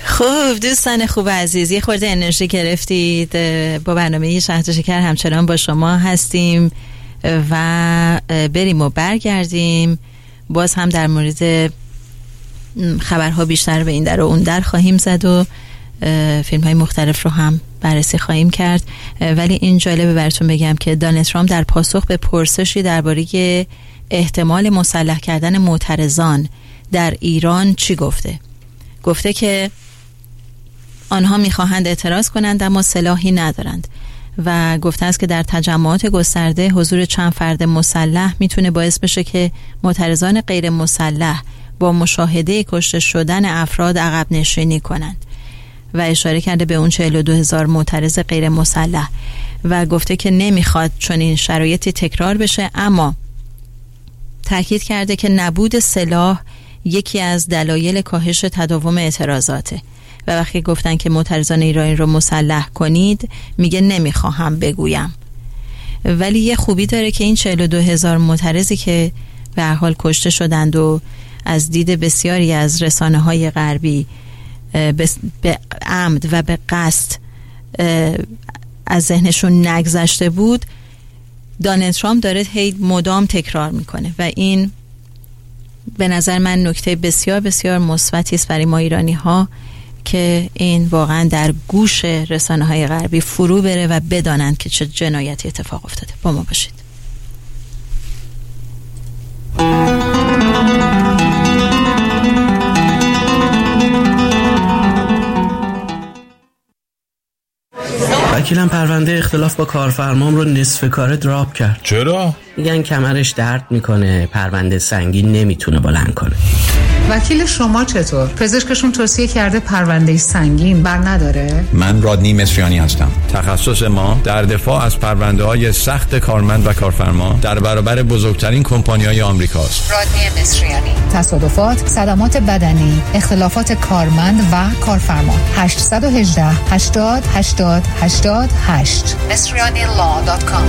خب دوستان خوب عزیز، یه خورده انرژی گرفتید. با برنامه شهد شکر همچنان با شما هستیم و بریم و برگردیم. باز هم در مورد خبرها بیشتر به این در و اون در خواهیم زد و فیلم های مختلف رو هم بررسی خواهیم کرد. ولی این جالبه براتون بگم که دونالد ترامپ در پاسخ به پرسشی درباره احتمال مسلح کردن معترضان در ایران چی گفته؟ گفته که آنها میخواهند اعتراض کنند اما سلاحی ندارند و گفته است که در تجمعات گسترده حضور چند فرد مسلح میتونه باعث بشه که معترضان غیر مسلح با مشاهده کشته شدن افراد عقب نشینی کنند و اشاره کرده به اون 42,000 معترض غیر مسلح و گفته که نمیخواد چنین شرایطی تکرار بشه، اما تاکید کرده که نبود سلاح یکی از دلایل کاهش تداوم اعتراضاته و وقتی گفتن که معترضان ایرانی رو مسلح کنید میگه نمیخواهم بگویم. ولی یه خوبی داره که این 42,000 معترضی که به هر حال کشته شدند و از دید بسیاری از رسانه‌های غربی به عمد و به قصد از ذهنشون نگذشته بود، دونالد ترامپ داره هی مدام تکرار میکنه و این به نظر من نکته بسیار بسیار مثبتی است برای ما ایرانی ها که این واقعا در گوش رسانه‌های غربی فرو بره و بدانند که چه جنایتی اتفاق افتاده. با ما باشید. وکیلم پرونده اختلاف با کارفرمام رو نصف کاره دراپ کرد. چرا؟ میگن کمرش درد میکنه، پرونده سنگین نمیتونه بلند کنه. وکیل شما چطور؟ پزشکشون توصیه کرده پرونده سنگین بر نداره؟ من رادنی مصریانی هستم. تخصص ما در دفاع از پرونده‌های سخت کارمند و کارفرما در برابر بزرگترین کمپانی‌های آمریکاست. رادنی مصریانی. تصادفات، صدمات بدنی، اختلافات کارمند و کارفرما. 818 80 80 88 مصریanilaw.com.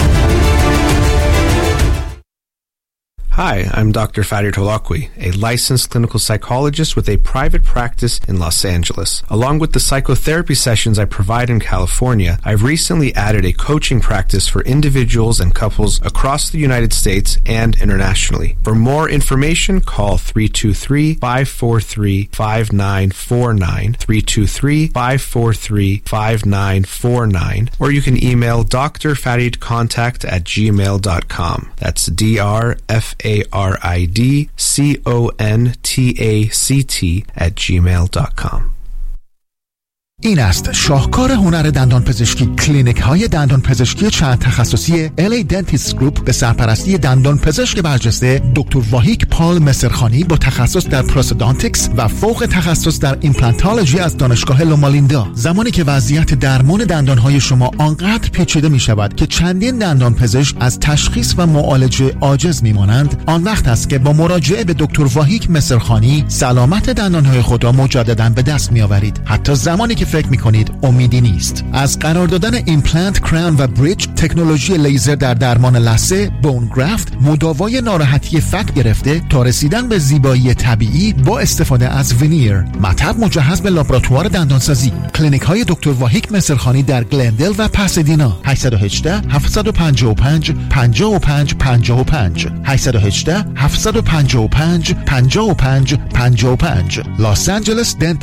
Hi, I'm Dr. Farid Holakwi, a licensed clinical psychologist with a private practice in Los Angeles. Along with the psychotherapy sessions I provide in California, I've recently added a coaching practice for individuals and couples across the United States and internationally. For more information, call 323-543-5949, 323-543-5949, or you can email drfaridcontact@gmail.com. That's DRFARIDCONTACT@gmail.com. این است شاهکار هنر دندان پزشکی. کلینیک های دندان پزشکی چند تخصصی LA Dentist Group به سرپرستی دندان پزشک برجسته دکتر واهیک پال مصرخانی با تخصص در پروستودانتیکس و فوق تخصص در ایمپلانتولوژی از دانشگاه لومالیندا. زمانی که وضعیت درمان دندان های شما آنقدر پیچیده می شود که چندین دندان پزشک از تشخیص و معالجه عاجز می مانند، آن وقت است که با مراجعه به دکتر واهیک مصرخانی سلامت دندان های خود را مجددا به دست می آورید، حتی زمانی که فکر میکنید امیدی نیست. از قرار دادن ایمپلنت، کراون و بریج، تکنولوژی لیزر در درمان لثه، بون گرافت، مداوای ناراحتی فک گرفته تا رسیدن به زیبایی طبیعی با استفاده از ونیر، مطب مجهز به لابراتوار دندانسازی. کلینیک های دکتر واهیک مصرخانی در گلندل و پاسادینا. 818 755 55 55 818 755 55 55 لس آنجلس دنت